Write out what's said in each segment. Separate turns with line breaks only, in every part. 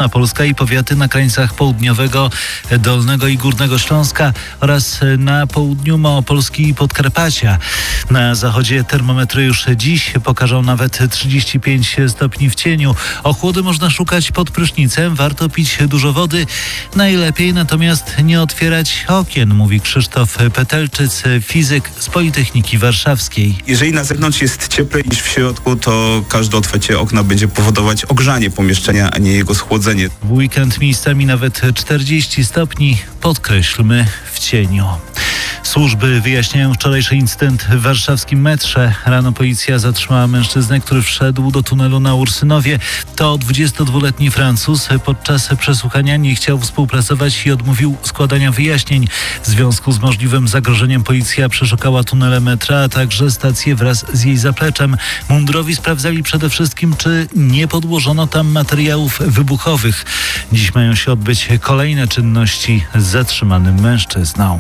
Północna Polska i powiaty na krańcach południowego, Dolnego i Górnego Śląska oraz na południu Małopolski i Podkarpacia. Na zachodzie termometry już dziś pokażą nawet 35 stopni w cieniu. Ochłody można szukać pod prysznicem, warto pić dużo wody. Najlepiej natomiast nie otwierać okien, mówi Krzysztof Petelczyc, fizyk z Politechniki Warszawskiej.
Jeżeli na zewnątrz jest cieplej niż w środku, to każde otwarcie okna będzie powodować ogrzanie pomieszczenia, a nie jego schłodzenie.
W weekend miejscami nawet 40 stopni, podkreślmy, w cieniu. Służby wyjaśniają wczorajszy incydent w warszawskim metrze. Rano policja zatrzymała mężczyznę, który wszedł do tunelu na Ursynowie. To 22-letni Francuz. Podczas przesłuchania nie chciał współpracować i odmówił składania wyjaśnień. W związku z możliwym zagrożeniem policja przeszukała tunele metra, a także stację wraz z jej zapleczem. Mundurowi sprawdzali przede wszystkim, czy nie podłożono tam materiałów wybuchowych. Dziś mają się odbyć kolejne czynności z zatrzymanym mężczyzną.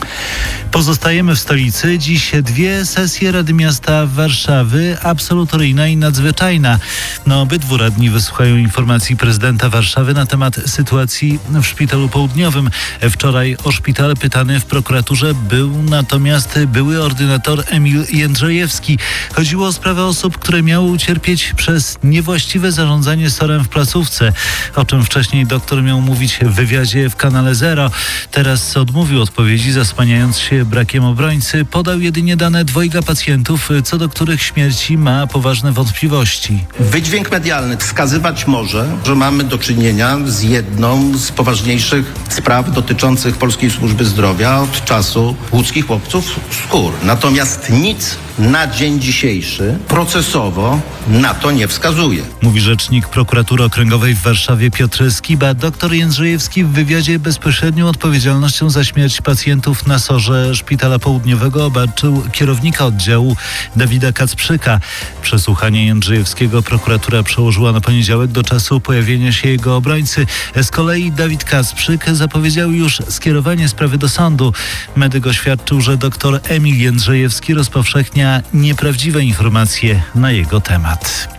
Pozostajemy w stolicy. Dziś 2 sesje Rady Miasta Warszawy, absolutoryjna i nadzwyczajna. Na obydwu radni wysłuchają informacji prezydenta Warszawy na temat sytuacji w Szpitalu Południowym. Wczoraj o szpital pytany w prokuraturze był natomiast były ordynator Emil Jędrzejewski. Chodziło o sprawę osób, które miały ucierpieć przez niewłaściwe zarządzanie SOR-em w placówce, o czym wcześniej doktor miał mówić w wywiadzie w Kanale Zero. Teraz odmówił odpowiedzi, zasłaniając się brakiem obrońcy. Podał jedynie dane 2 pacjentów, co do których śmierci ma poważne wątpliwości.
Wydźwięk medialny wskazywać może, że mamy do czynienia z jedną z poważniejszych spraw dotyczących Polskiej Służby Zdrowia od czasu łódzkich chłopców z Kur. Natomiast nic na dzień dzisiejszy procesowo na to nie wskazuje.
Mówi rzecznik prokuratury okręgowej w Warszawie Piotr Skiba. Doktor Jędrzejewski w wywiadzie bezpośrednią odpowiedzialnością za śmierć pacjentów na SOR-ze Szpitala Południowego obarczył kierownika oddziału Dawida Kacprzyka. Przesłuchanie Jędrzejewskiego prokuratura przełożyła na poniedziałek do czasu pojawienia się jego obrońcy. Z kolei Dawid Kacprzyk zapowiedział już skierowanie sprawy do sądu. Medyk oświadczył, że doktor Emil Jędrzejewski rozpowszechnia nieprawdziwe informacje na jego temat.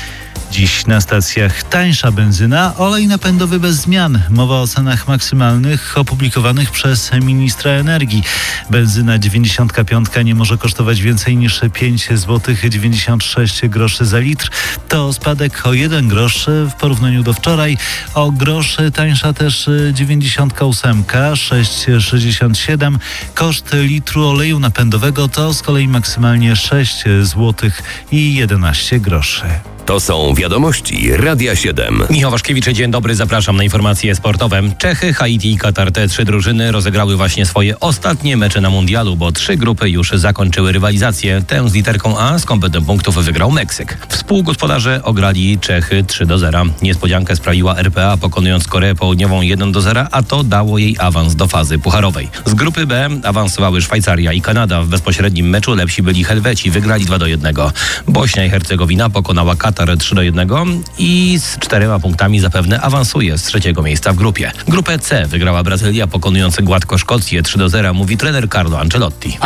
Dziś na stacjach tańsza benzyna, olej napędowy bez zmian. Mowa o cenach maksymalnych opublikowanych przez ministra energii. Benzyna 95 nie może kosztować więcej niż 5 zł 96 groszy za litr. To spadek o 1 grosz w porównaniu do wczoraj. O grosz tańsza też 98, 6,67. Koszt litru oleju napędowego to z kolei maksymalnie 6 zł i 11 groszy.
To są wiadomości Radia 7.
Michał Waszkiewicz, dzień dobry, zapraszam na informacje sportowe. Czechy, Haiti i Katar, te 3 drużyny rozegrały właśnie swoje ostatnie mecze na mundialu, bo 3 grupy już zakończyły rywalizację. Tę z literką A z kompletem punktów wygrał Meksyk. Współgospodarze ograli Czechy 3-0. Niespodziankę sprawiła RPA, pokonując Koreę Południową 1-0, a to dało jej awans do fazy pucharowej. Z grupy B awansowały Szwajcaria i Kanada. W bezpośrednim meczu lepsi byli Helweci, wygrali 2-1. Bośnia i Hercegowina pokonała Katar 3-1 i z 4 punktami zapewne awansuje z 3 miejsca w grupie. Grupę C wygrała Brazylia, pokonując gładko Szkocję 3-0, mówi trener Carlo Ancelotti.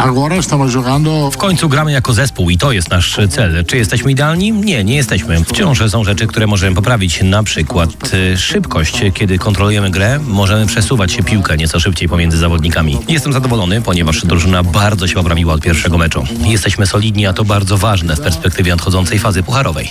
W końcu gramy jako zespół i to jest nasz cel. Czy jesteśmy idealni? Nie jesteśmy. Wciąż są rzeczy, które możemy poprawić. Na przykład szybkość. Kiedy kontrolujemy grę, możemy przesuwać się piłkę nieco szybciej pomiędzy zawodnikami. Jestem zadowolony, ponieważ drużyna bardzo się poprawiła od pierwszego meczu. Jesteśmy solidni, a to bardzo ważne w perspektywie nadchodzącej fazy pucharowej.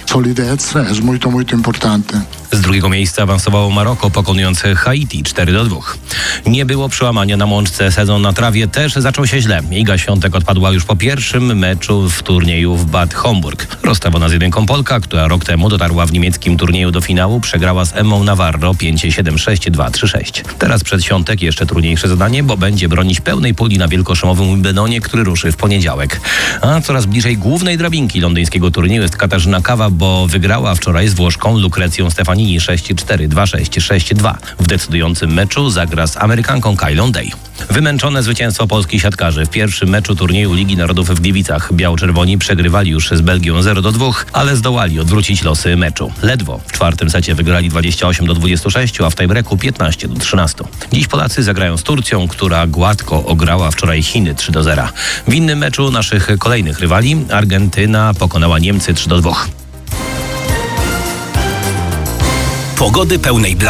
Z 2 miejsca awansowało Maroko, pokonując Haiti 4-2. Nie było przełamania na Mączce. Sezon na trawie też zaczął się źle. Iga Świątek odpadła już po pierwszym meczu w turnieju w Bad Homburg. Rozstawiona z 1 Polka, która rok temu dotarła w niemieckim turnieju do finału, przegrała z Emmą Navarro 5-7, 6-2, 3-6. Teraz przed Świątek jeszcze trudniejsze zadanie, bo będzie bronić pełnej puli na wielkoszlemowym Wimbledonie, który ruszy w poniedziałek. A coraz bliżej głównej drabinki londyńskiego turnieju jest Katarzyna Kawa, bo wygrała wczoraj z Włoszką Lucrecją Stefanini 6-4, 2-6, 6-2. W decydującym meczu zagra z Amerykanką Kylą Day. Wymęczone zwycięstwo polskich siatkarzy w pierwszym meczu turnieju Ligi Narodów w Gliwicach. Biało-czerwoni przegrywali już z Belgią 0-2, ale zdołali odwrócić losy meczu. Ledwo w 4. secie wygrali 28-26, a w tiebreaku 15-13. Dziś Polacy zagrają z Turcją, która gładko ograła wczoraj Chiny 3-0. W innym meczu naszych kolejnych rywali Argentyna pokonała Niemcy 3-2.
Pogody pełnej